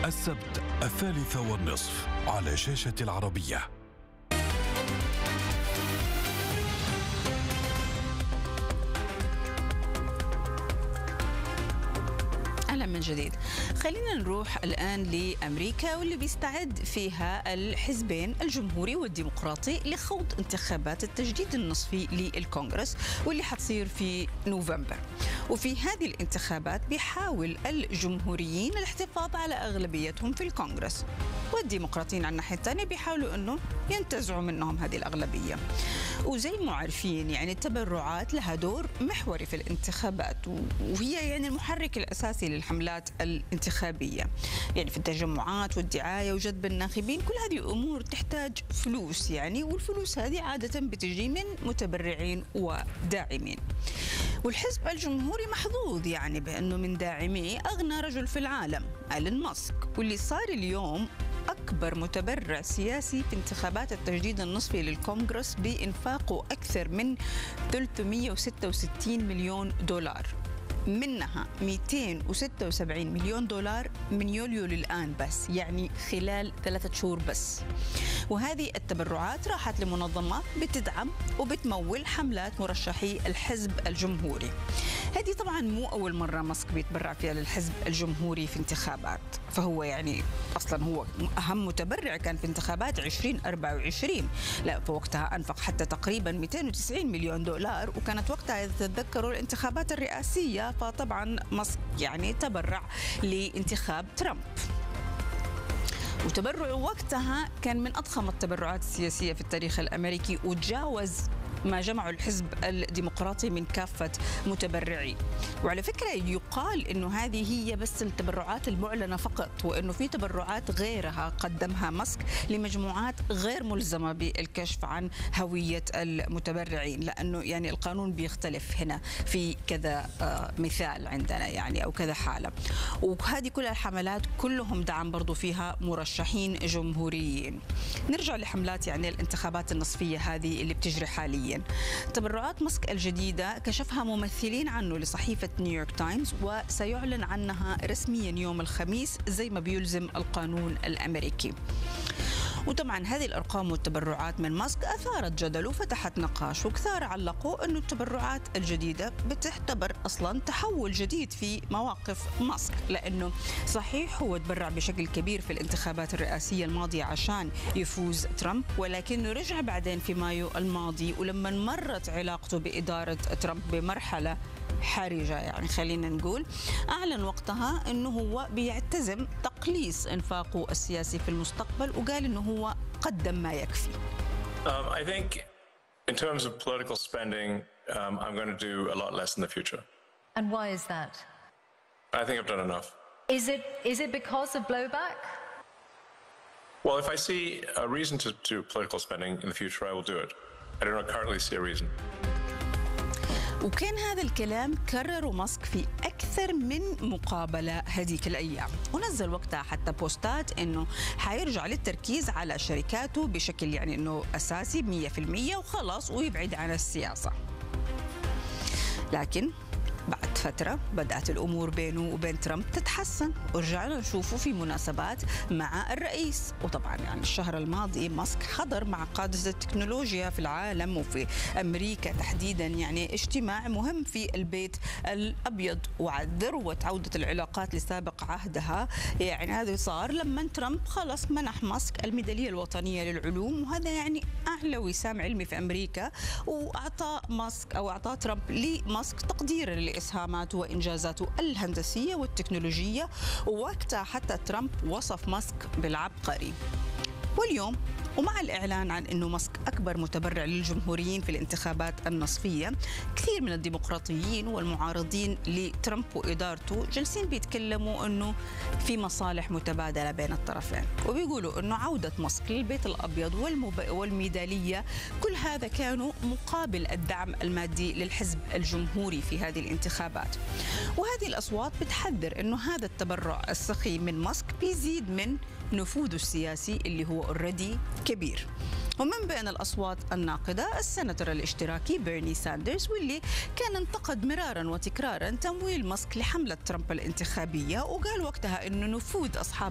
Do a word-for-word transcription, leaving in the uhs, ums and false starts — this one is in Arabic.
السبت الثالثة والنصف على شاشة العربية. أهلا من جديد. خلينا نروح الآن لأمريكا واللي بيستعد فيها الحزبين الجمهوري والديمقراطي لخوض انتخابات التجديد النصفي للكونغرس واللي حتصير في نوفمبر. وفي هذه الانتخابات بيحاول الجمهوريين الاحتفاظ على أغلبيتهم في الكونغرس، والديمقراطيين على الناحية الثانية بيحاولوا أنه ينتزعوا منهم هذه الأغلبية. وزي ما عارفين يعني التبرعات لها دور محوري في الانتخابات، وهي يعني المحرك الأساسي للحملات الانتخابية، يعني في التجمعات والدعاية وجذب الناخبين. كل هذه الأمور تحتاج فلوس يعني، والفلوس هذه عادة بتجي من متبرعين وداعمين. والحزب الجمهوري محظوظ يعني بأنه من داعميه أغنى رجل في العالم إيلون ماسك، واللي صار اليوم أكبر متبرع سياسي في انتخابات التجديد النصفي للكونغرس بإنفاقه أكثر من ثلاثمئة وستة وستين مليون دولار، منها مئتين وستة وسبعين مليون دولار من يوليو للآن بس، يعني خلال ثلاثة شهور بس. وهذه التبرعات راحت لمنظمات بتدعم وبتمول حملات مرشحي الحزب الجمهوري. هذه طبعا مو أول مرة ماسك بيتبرع فيها للحزب الجمهوري في انتخابات، فهو يعني أصلا هو أهم متبرع كان في انتخابات عشرين أربعة وعشرين، لا فوقتها أنفق حتى تقريبا مئتين وتسعين مليون دولار، وكانت وقتها إذا تتذكروا الانتخابات الرئاسية، فطبعا ماسك يعني تبرع لانتخاب ترامب. وتبرعه وقتها كان من أضخم التبرعات السياسية في التاريخ الأمريكي، وتجاوز ما جمعه الحزب الديمقراطي من كافة متبرعين. وعلى فكرة يقال أنه هذه هي بس التبرعات المعلنة فقط، وأنه في تبرعات غيرها قدمها ماسك لمجموعات غير ملزمة بالكشف عن هوية المتبرعين، لأنه يعني القانون بيختلف هنا في كذا مثال عندنا يعني أو كذا حالة. وهذه كل الحملات كلهم دعم برضو فيها مرشحين جمهوريين. نرجع لحملات يعني الانتخابات النصفية هذه اللي بتجري حاليا. تبرعات ماسك الجديدة كشفها ممثلين عنه لصحيفة نيويورك تايمز، وسيعلن عنها رسميا يوم الخميس زي ما بيلزم القانون الأمريكي. وطبعا هذه الأرقام والتبرعات من ماسك أثارت جدل وفتحت نقاش، وكثار علقوا أنه التبرعات الجديدة بتعتبر أصلا تحول جديد في مواقف ماسك، لأنه صحيح هو تبرع بشكل كبير في الانتخابات الرئاسية الماضية عشان يفوز ترامب، ولكنه رجع بعدين في مايو الماضي ولما مرت علاقته بإدارة ترامب بمرحلة حرجة يعني خلينا نقول، أعلن وقتها أنه هو بيعتزم تقليص إنفاقه السياسي في المستقبل، وقال أنه هو قدم ما يكفي. Um, I think in terms of political spending, um, I'm going to do a lot less in the future. And why is that? I think I've done enough. Is it is it because of blowback? Well, if I see a reason to do political spending in the future, I will do it. I do not currently see a reason. وكان هذا الكلام كرره ماسك في أكثر من مقابلة هذيك الأيام، ونزل وقتها حتى بوستات إنه حيرجع للتركيز على شركاته بشكل يعني إنه أساسي مية في المية وخلاص، ويبعد عن السياسة. لكن بعد فترة بدأت الأمور بينه وبين ترامب تتحسن، ورجعنا نشوفه في مناسبات مع الرئيس. وطبعا يعني الشهر الماضي ماسك حضر مع قادة التكنولوجيا في العالم وفي أمريكا تحديدا يعني اجتماع مهم في البيت الأبيض، وعد ذروة عودة العلاقات لسابق عهدها. يعني هذا صار لما ترامب خلص منح ماسك الميدالية الوطنية للعلوم، وهذا يعني أعلى وسام علمي في أمريكا، وأعطى ماسك أو أعطى ترامب لماسك تقديرا لإسهاماته وإنجازاته الهندسية والتكنولوجية. ووقتها حتى ترامب وصف ماسك بالعبقري. واليوم ومع الإعلان عن أنه ماسك أكبر متبرع للجمهوريين في الانتخابات النصفية، كثير من الديمقراطيين والمعارضين لترامب وإدارته جالسين بيتكلموا أنه في مصالح متبادلة بين الطرفين، وبيقولوا أنه عودة ماسك للبيت الأبيض والميدالية كل هذا كانوا مقابل الدعم المادي للحزب الجمهوري في هذه الانتخابات. وهذه الأصوات بتحذر أنه هذا التبرع السخي من ماسك بيزيد من نفوذه السياسي اللي هو اوريدي كبير. ومن بين الأصوات الناقدة السناتور الاشتراكي بيرني ساندرز، واللي كان انتقد مرارا وتكرارا تمويل ماسك لحملة ترامب الانتخابية، وقال وقتها أنه نفوذ أصحاب